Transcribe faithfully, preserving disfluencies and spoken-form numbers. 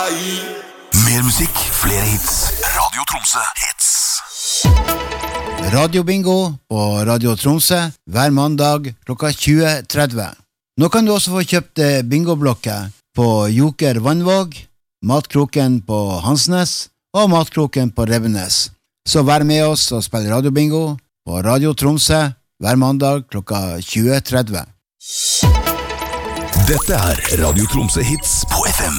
Mer musikk, flere hits. Radio Tromsø hits. Radio Bingo på Radio Tromsø hver mandag klokka tjue tretti. Nå kan du også få kjøpt bingoblokker på Joker Vannvåg, Matkroken på Hansnes og Matkroken på Revenes. Så vær med oss og spill Radio Bingo på Radio Tromsø hver mandag klokka tjue tretti. Dette er Radio Tromsø hits på F M